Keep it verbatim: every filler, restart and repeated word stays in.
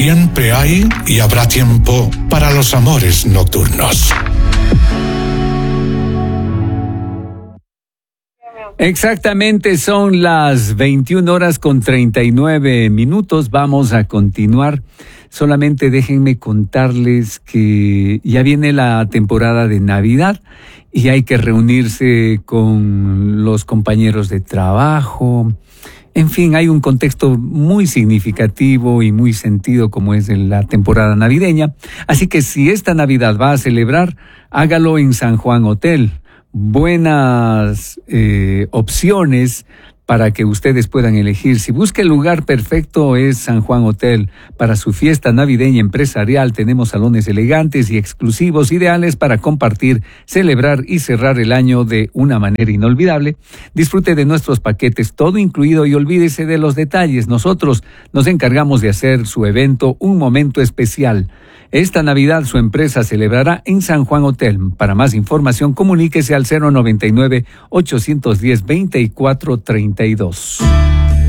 siempre hay y habrá tiempo para los amores nocturnos. Exactamente, son las veintiuna horas con treinta y nueve minutos. Vamos a continuar. Solamente déjenme contarles que ya viene la temporada de Navidad y hay que reunirse con los compañeros de trabajo. En fin, hay un contexto muy significativo y muy sentido como es la temporada navideña. Así que si esta Navidad va a celebrar, hágalo en San Juan Hotel. Buenas eh, opciones para que ustedes puedan elegir. Si busca el lugar perfecto es San Juan Hotel. Para su fiesta navideña empresarial tenemos salones elegantes y exclusivos ideales para compartir, celebrar y cerrar el año de una manera inolvidable. Disfrute de nuestros paquetes todo incluido y olvídese de los detalles. Nosotros nos encargamos de hacer su evento un momento especial. Esta Navidad su empresa celebrará en San Juan Hotel. Para más información, comuníquese al cero noventa y nueve, ochocientos diez, veinticuatro treinta y dos.